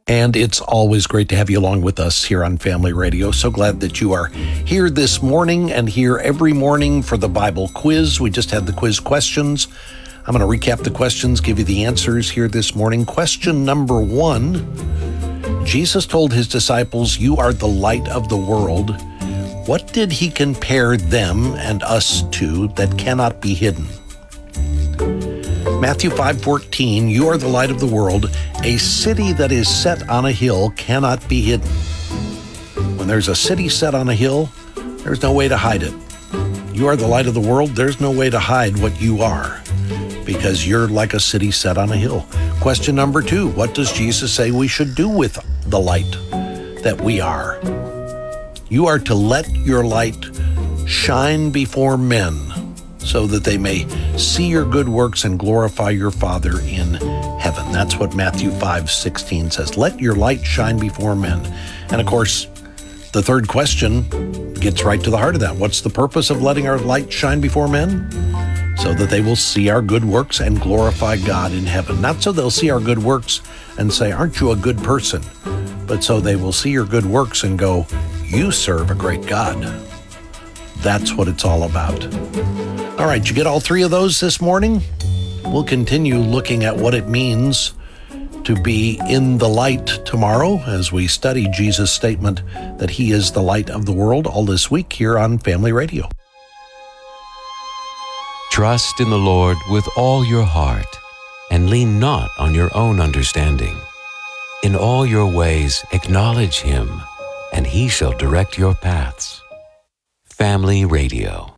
And it's always great to have you along with us here on Family Radio. So glad that you are here this morning and here every morning for the Bible quiz. We just had the quiz questions. I'm going to recap the questions, give you the answers here this morning. Question number 1, Jesus told his disciples, "You are the light of the world." What did he compare them and us to that cannot be hidden? Matthew 5:14, "You are the light of the world. A city that is set on a hill cannot be hidden." When there's a city set on a hill, there's no way to hide it. You are the light of the world. There's no way to hide what you are because you're like a city set on a hill. Question number 2, what does Jesus say we should do with the light that we are? You are to let your light shine before men so that they may see your good works and glorify your Father in heaven. That's what Matthew 5:16 says. Let your light shine before men. And of course, the third question gets right to the heart of that. What's the purpose of letting our light shine before men? So that they will see our good works and glorify God in heaven. Not so they'll see our good works and say, "Aren't you a good person?" But so they will see your good works and go, "You serve a great God." That's what it's all about. All right, you get all 3 of those this morning? We'll continue looking at what it means to be in the light tomorrow as we study Jesus' statement that he is the light of the world all this week here on Family Radio. Trust in the Lord with all your heart, and lean not on your own understanding. In all your ways acknowledge him, and he shall direct your paths. Family Radio.